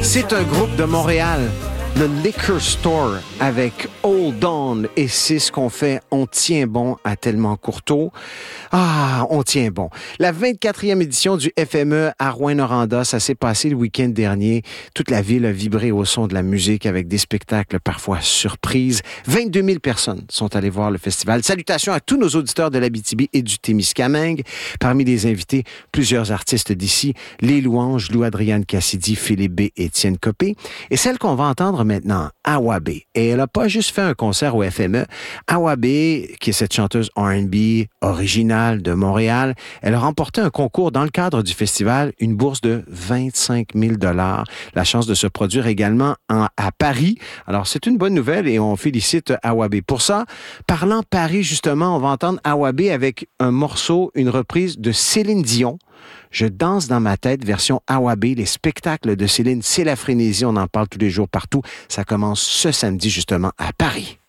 C'est un groupe de Montréal, le Liquor Store, avec Hold On. Et c'est ce qu'on fait. On tient bon à Tellement Courteau. Ah, on tient bon. La 24e édition du FME à Rouyn-Noranda, ça s'est passé le week-end dernier. Toute la ville a vibré au son de la musique avec des spectacles parfois surprises. 22 000 personnes sont allées voir le festival. Salutations à tous nos auditeurs de l'Abitibi et du Témiscamingue. Parmi les invités, plusieurs artistes d'ici. Les Louanges, Lou-Adrienne Cassidy, Philippe B. et Étienne Copé. Et celle qu'on va entendre maintenant, Awa B. Et elle n'a pas juste fait un concert au FME. Awa B, qui est cette chanteuse R&B originale de Montréal, elle a remporté un concours dans le cadre du festival, une bourse de 25 000 $. La chance de se produire également à Paris. Alors, c'est une bonne nouvelle et on félicite Awa B. Pour ça, parlant Paris, justement, on va entendre Awa B avec un morceau, une reprise de Céline Dion. Je danse dans ma tête, version Awa B. Les spectacles de Céline, c'est la frénésie. On en parle tous les jours partout. Ça commence ce samedi, justement, à Paris.